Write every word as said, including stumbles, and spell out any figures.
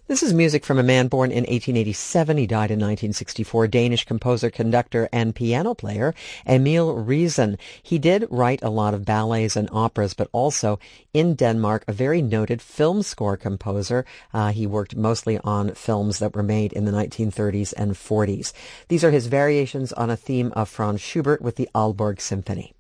This is music from a man born in eighteen eighty-seven. He died in nineteen sixty-four. Danish composer, conductor, and piano player Emil Riisen. He did write a lot of ballets and operas, but also in Denmark, a very noted film score composer. Uh, he worked mostly on films that were made in the nineteen thirties and forties. These are his variations on a theme of Franz Schubert with the Aalborg Symphony.